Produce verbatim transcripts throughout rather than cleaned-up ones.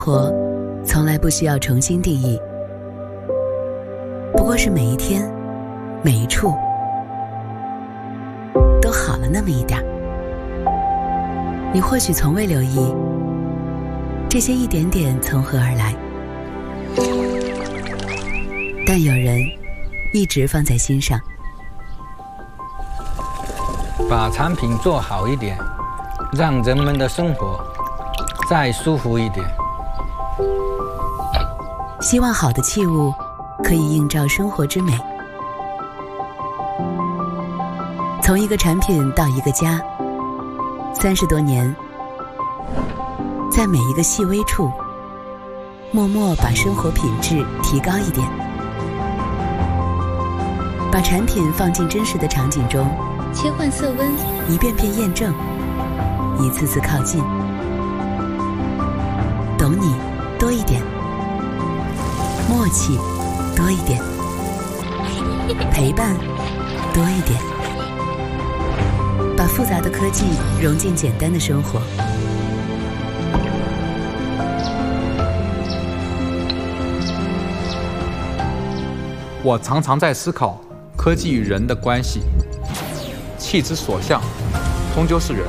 活从来不需要重新定义，不过是每一天每一处都好了那么一点。你或许从未留意这些一点点从何而来，但有人一直放在心上。 把产品做好一点，让人们的生活再舒服一点。 希望好的器物可以映照生活之美。从一个产品到一个家，三十多年，在每一个细微处，默默把生活品质提高一点，把产品放进真实的场景中， 切换色温， 一遍遍验证，一次次靠近，懂你多一点，默契多一点，陪伴多一点，把复杂的科技融进简单的生活。 我常常在思考科技与人的关系，气之所向，终究是人。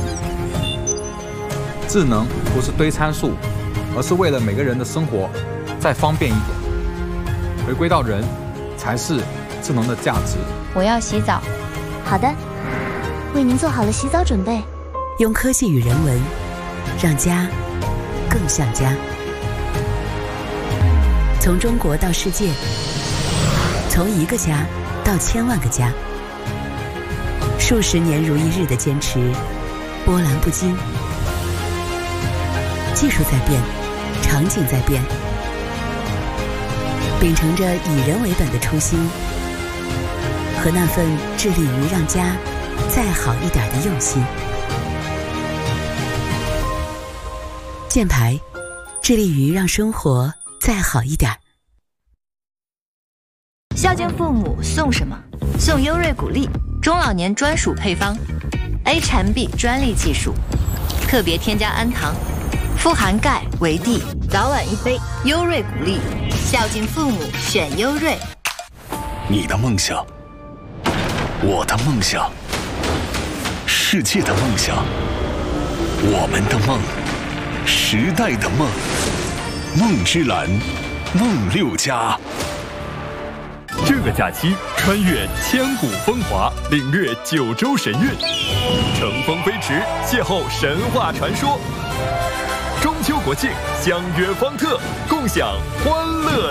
智能不是堆参数，而是为了每个人的生活再方便一点。回归到人，才是智能的价值。 我要洗澡。 好的，为您做好了洗澡准备。 用科技与人文，让家更像家。从中国到世界，从一个家到千万个家，数十年如一日的坚持，波澜不惊。技术在变，场景在变，秉承着以人为本的初心和那份致力于让家再好一点的用心。箭牌，致力于让生活再好一点。 孝敬父母送什么？送优瑞谷粒，中老年专属配方 ，A 产 B 专利技术，特别添加氨糖，富含钙、维 D， 早晚一杯，优瑞谷粒，孝敬父母选优瑞。 你的梦想，我的梦想，世界的梦想，我们的梦，时代的梦，梦之蓝，梦六家。 这个假期，穿越千古风华，领略九州神韵，乘风飞驰，邂逅神话传说。中秋国庆，相约方特，共享欢乐